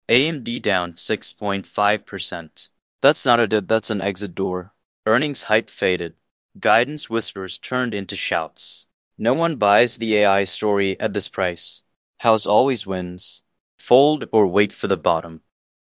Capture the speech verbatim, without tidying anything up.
A M D down six point five percent. That's not a dip, that's an exit door. Earnings hype faded. Guidance whispers turned into shouts. No one buys the A I story at this price. House always wins. Fold or wait for the bottom.